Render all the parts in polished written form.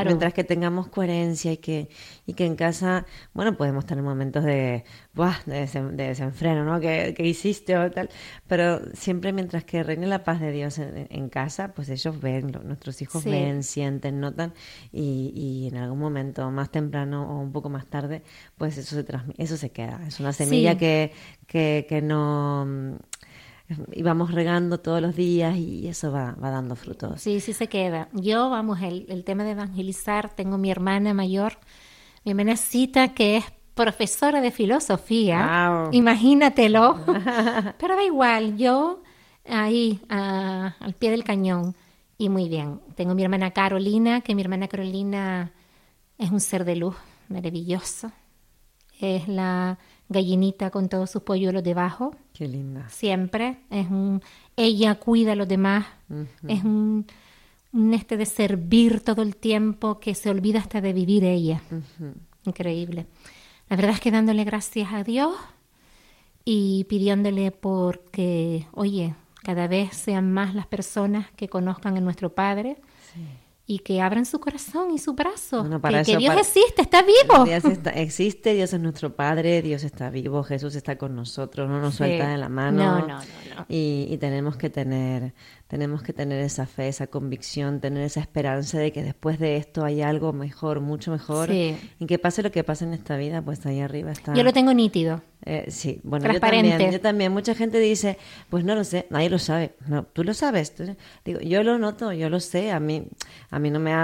Claro. Mientras que tengamos coherencia y que en casa, bueno, podemos tener momentos de, ¡buah!, de desenfreno, ¿no? ¿Qué hiciste o tal? Pero siempre mientras que reine la paz de Dios en casa, pues ellos ven, nuestros hijos Sí. ven, sienten, notan, y en algún momento más temprano o un poco más tarde, pues eso se queda. Es una semilla Sí. que no... Y vamos regando todos los días y eso va dando frutos. Sí, sí se queda. Yo, vamos, el tema de evangelizar, tengo mi hermana mayor, mi hermana Cita, que es profesora de filosofía, ¡Wow! imagínatelo, pero da igual, yo ahí, al pie del cañón, y muy bien. Tengo mi hermana Carolina, que mi hermana Carolina es un ser de luz maravilloso, es la gallinita con todos sus polluelos debajo. Qué linda. Siempre. Ella cuida a los demás. Es un de servir todo el tiempo que se olvida hasta de vivir ella. Increíble. La verdad es que dándole gracias a Dios y pidiéndole porque, oye, cada vez sean más las personas que conozcan a nuestro Padre. Sí. Y que abran su corazón y su brazo. Bueno, que Dios existe, está vivo. Dios existe, Dios es nuestro Padre, Dios está vivo, Jesús está con nosotros, no nos suelta de la mano. No. Y tenemos que tener esa fe, esa convicción, tener esa esperanza de que después de esto hay algo mejor, mucho mejor. Sí. Y que pase lo que pase en esta vida, pues ahí arriba está. Yo lo tengo nítido. Sí, bueno, transparente. yo también. Mucha gente dice, pues no lo sé, nadie lo sabe. No, tú lo sabes. Digo, yo lo noto, yo lo sé. A mí no me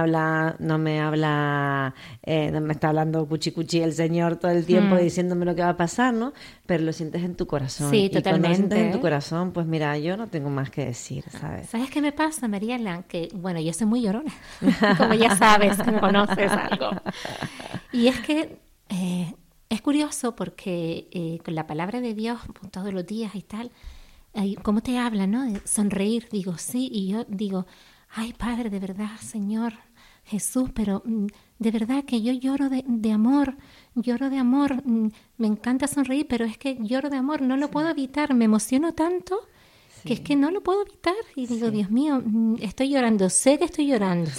está hablando cuchi el Señor todo el tiempo diciéndome lo que va a pasar, ¿no? Pero lo sientes en tu corazón. Sí, y totalmente. cuando lo sientes en tu corazón, pues mira, yo no tengo más que decir, ¿sabes? ¿Sabes qué me pasa, Mariela? Que, bueno, yo soy muy llorona, como ya sabes, que me conoces algo. Y es que es curioso porque con la palabra de Dios todos los días y tal, ¿cómo te habla, no? De sonreír, digo, sí, y yo digo, ay, Padre, de verdad, Señor Jesús, pero de verdad que yo lloro de amor, me encanta sonreír, pero es que lloro de amor, no lo puedo evitar, me emociono tanto que es que no lo puedo evitar. Y digo, Dios mío, estoy llorando, sé que estoy llorando,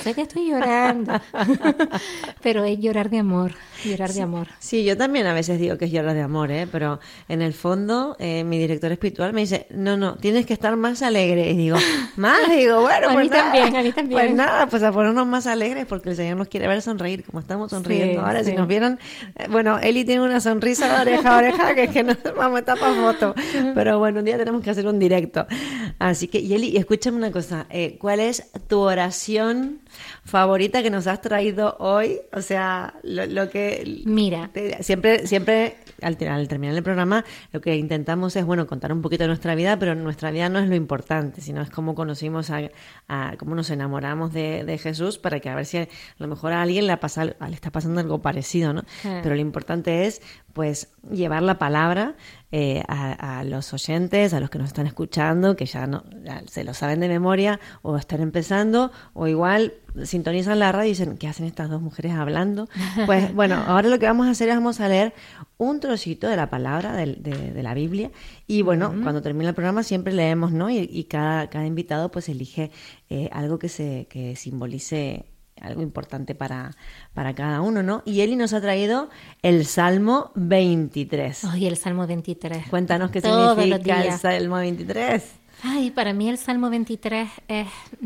pero es llorar de amor, de amor. Sí, yo también a veces digo que es llorar de amor, pero en el fondo mi director espiritual me dice, no, tienes que estar más alegre. Y digo, bueno, a pues mí también. Pues nada, pues a ponernos más alegres porque el Señor nos quiere ver sonreír, como estamos sonriendo ahora. Sí. Si nos vieran, bueno, Eli tiene una sonrisa de oreja a oreja que es que nos vamos a estar para foto. Pero bueno, un día tenemos que hacer un directo. Así que, y Eli, escúchame una cosa, ¿cuál es tu oración favorita que nos has traído hoy? O sea, lo que... Mira. Siempre al terminar el programa, lo que intentamos es, bueno, contar un poquito de nuestra vida, pero nuestra vida no es lo importante, sino es cómo conocimos cómo nos enamoramos de Jesús, para que a ver si a lo mejor a alguien le está pasando algo parecido, ¿no? Pero lo importante es, pues, llevar la palabra a los oyentes, a los que nos están escuchando, que ya se lo saben de memoria, o están empezando, o igual sintonizan la radio y dicen, ¿qué hacen estas dos mujeres hablando? Pues bueno, ahora lo que vamos a hacer es vamos a leer un trocito de la palabra de la Biblia, y bueno, cuando termina el programa siempre leemos, ¿no? Y cada invitado pues elige algo que simbolice algo importante para cada uno, ¿no? Y Eli nos ha traído el Salmo 23. Ay, el Salmo 23. Cuéntanos qué Todos significa el Salmo 23. Ay, para mí el Salmo 23 es...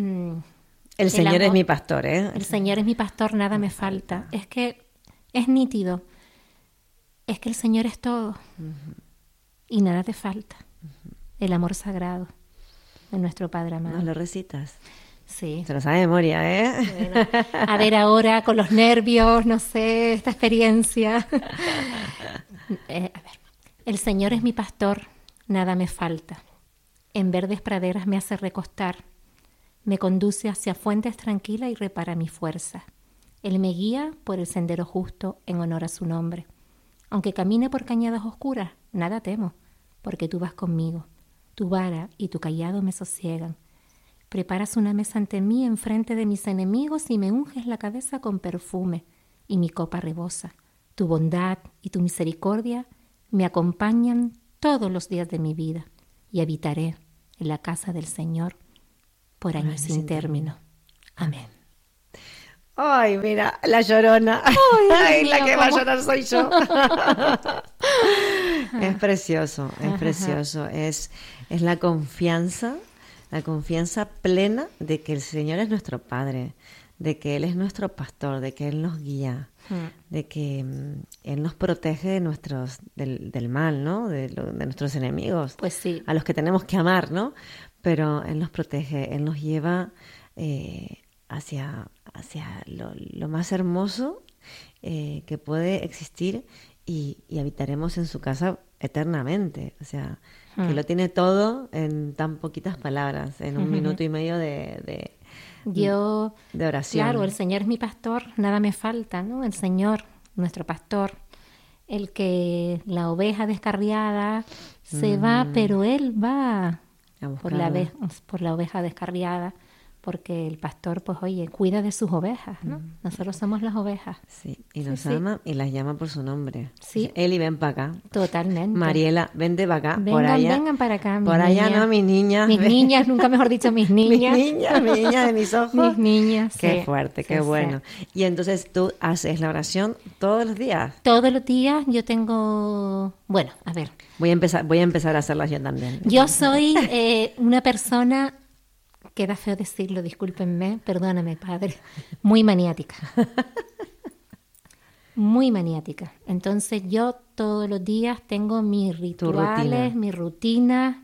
el Señor es mi pastor, ¿eh? El Señor es mi pastor, nada me falta. Es que es nítido. Es que el Señor es todo. Y nada te falta. El amor sagrado de nuestro Padre amado. ¿Nos lo recitas? Sí. Se lo sabe de memoria, ¿eh? Bueno, a ver ahora con los nervios, no sé, esta experiencia. A ver. El Señor es mi pastor, nada me falta. En verdes praderas me hace recostar. Me conduce hacia fuentes tranquilas y repara mi fuerza. Él me guía por el sendero justo en honor a su nombre. Aunque camine por cañadas oscuras, nada temo, porque tú vas conmigo. Tu vara y tu cayado me sosiegan. Preparas una mesa ante mí enfrente de mis enemigos y me unges la cabeza con perfume, y mi copa rebosa. Tu bondad y tu misericordia me acompañan todos los días de mi vida, y habitaré en la casa del Señor por años sin término. Amén. Ay, mira, la llorona. Ay, la que va a llorar soy yo. Es precioso, es precioso. Es la confianza plena de que el Señor es nuestro Padre, de que Él es nuestro pastor, de que Él nos guía, de que Él nos protege del mal, ¿no? De nuestros enemigos. Pues sí. A los que tenemos que amar, ¿no? Pero Él nos protege, Él nos lleva hacia lo más hermoso que puede existir y habitaremos en su casa eternamente. O sea, que lo tiene todo en tan poquitas palabras, en un minuto y medio de oración. Claro, el Señor es mi pastor, nada me falta, ¿no? El Señor, nuestro pastor, el que la oveja descarriada se va, pero Él va por la oveja descarriada, porque el pastor, pues oye, cuida de sus ovejas, ¿no? Nosotros somos las ovejas. Sí, y nos ama y las llama por su nombre. Sí. Eli, ven para acá. Totalmente. Mariela, vente para acá. Vengan para acá, mis por allá, niñas. ¿no? Mis niñas. Mis niñas, nunca mejor dicho, mis niñas. Mis niñas de mis ojos. Mis niñas, Qué sí. fuerte, qué Sí, bueno. sí. Y entonces tú haces la oración todos los días. Todos los días yo tengo... Bueno, a ver. Voy a empezar a hacerlas yo también. Yo soy una persona... Queda feo decirlo, discúlpenme, perdóname, Padre. Muy maniática. Muy maniática. Entonces yo todos los días tengo mis rituales, mis rutinas,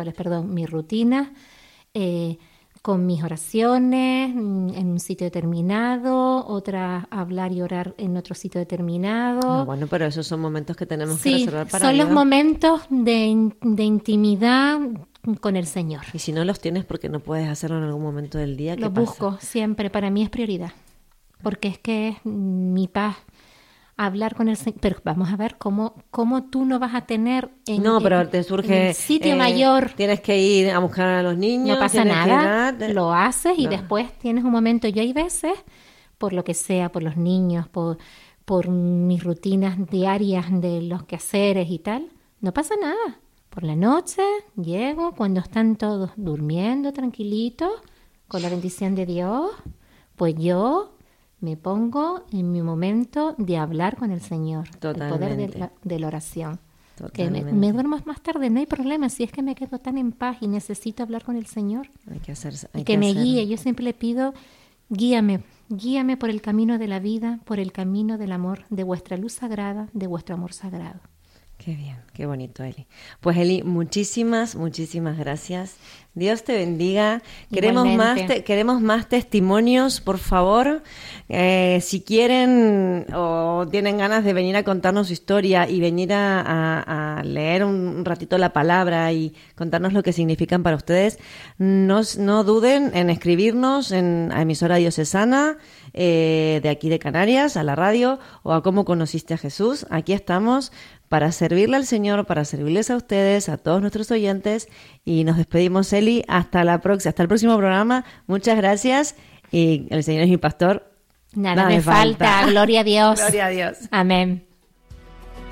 con mis oraciones en un sitio determinado, otras hablar y orar en otro sitio determinado. No, bueno, pero esos son momentos que tenemos que reservar para son Dios. los momentos de intimidad con el Señor. Y si no los tienes porque no puedes hacerlo en algún momento del día, ¿qué Los pasa? busco siempre, para mí es prioridad, porque es que es mi paz hablar con el Señor. Pero vamos a ver cómo tú no vas a tener pero te surge en el sitio mayor. Tienes que ir a buscar a los niños. No pasa nada, que lo haces y No. después tienes un momento. Yo hay veces, por lo que sea, por los niños, por mis rutinas diarias de los quehaceres y tal, no pasa nada. Por la noche llego cuando están todos durmiendo tranquilitos, con la bendición de Dios, pues yo me pongo en mi momento de hablar con el Señor. Totalmente. El poder de la oración. Totalmente. Que me duermo más tarde, no hay problema, si es que me quedo tan en paz y necesito hablar con el Señor. Hay que hacerse. Y que me guíe. Yo siempre le pido, guíame por el camino de la vida, por el camino del amor, de vuestra luz sagrada, de vuestro amor sagrado. Qué bien, qué bonito, Eli. Pues Eli, muchísimas gracias. Dios te bendiga. Queremos más testimonios, por favor. Si quieren o tienen ganas de venir a contarnos su historia y venir a leer un ratito la palabra y contarnos lo que significan para ustedes, no duden en escribirnos a emisora diocesana de aquí de Canarias, a la radio, o a Cómo conociste a Jesús. Aquí estamos para servirle al Señor, para servirles a ustedes, a todos nuestros oyentes, y nos despedimos, Eli, hasta el próximo programa. Muchas gracias, y el Señor es mi pastor. Nada me falta. Gloria a Dios. Gloria a Dios. Amén.